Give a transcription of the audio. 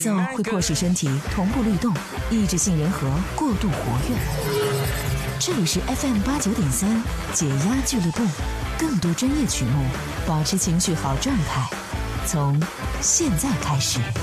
奏会迫使身体同步律动，抑制杏仁核过度活跃。这里是 FM89.3解压俱乐部，更多专业曲目，保持情绪好状态，从现在开始。